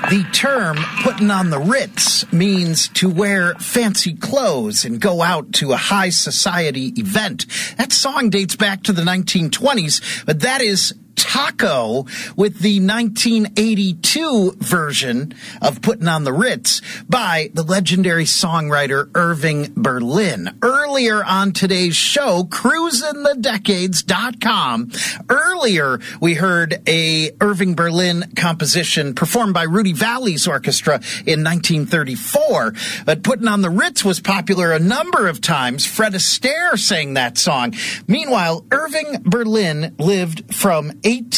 The term putting on the Ritz means to wear fancy clothes and go out to a high society event. That song dates back to the 1920s, but that is Taco with the 1982 version of Putting on the Ritz by the legendary songwriter Irving Berlin. Earlier on today's show, cruisinthedecades.com, earlier we heard a Irving Berlin composition performed by Rudy Vallee's orchestra in 1934. But Putting on the Ritz was popular a number of times. Fred Astaire sang that song. Meanwhile, Irving Berlin lived from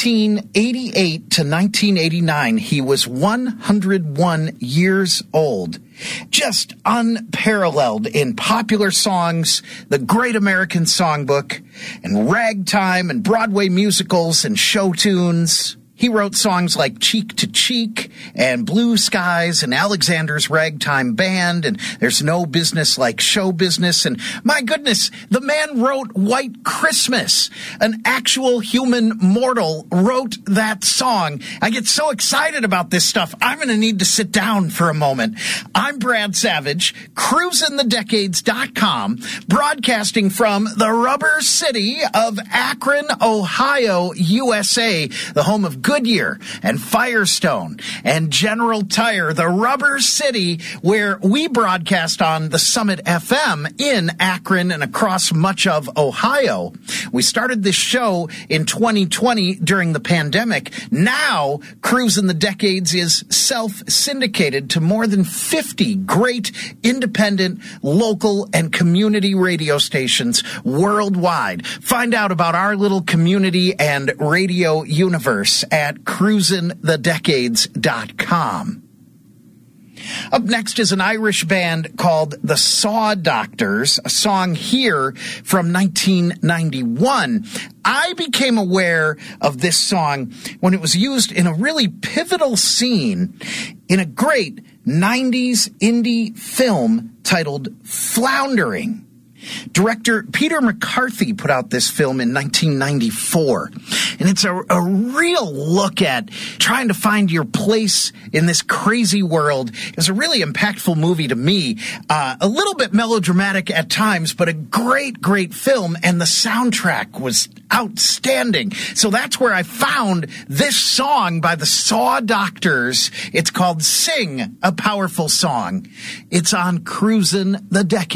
1888 to 1989. He was 101 years old. Just unparalleled in popular songs, the Great American Songbook, and ragtime and Broadway musicals and show tunes. He wrote songs like Cheek to Cheek and Blue Skies and Alexander's Ragtime Band and There's No Business Like Show Business. And my goodness, the man wrote White Christmas. An actual human mortal wrote that song. I get so excited about this stuff, I'm going to need to sit down for a moment. I'm Brad Savage, cruisinthedecades.com, broadcasting from the Rubber City of Akron, Ohio, USA, the home of Goodyear and Firestone and General Tire, the Rubber City, where we broadcast on the Summit FM in Akron and across much of Ohio. We started this show in 2020 during the pandemic. Now, Cruisin' the Decades is self-syndicated to more than 50 great independent, local, and community radio stations worldwide. Find out about our little community and radio universe at cruisinthedecades.com. Up next is an Irish band called the Saw Doctors, a song here from 1991. I became aware of this song when it was used in a really pivotal scene in a great 90s indie film titled Floundering. Director Peter McCarthy put out this film in 1994, and it's a real look at trying to find your place in this crazy world. It was a really impactful movie to me, a little bit melodramatic at times, but a great, great film, and the soundtrack was outstanding. So that's where I found this song by the Saw Doctors. It's called Sing, a Powerful Song. It's on Cruisin' the Decades.